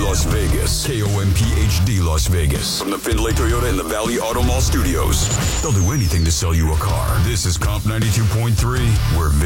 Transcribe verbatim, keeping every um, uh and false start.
Las Vegas. K O M P H D Las Vegas. From the Findlay Toyota and the Valley Auto Mall studios. They'll do anything to sell you a car. This is Comp ninety-two point three, where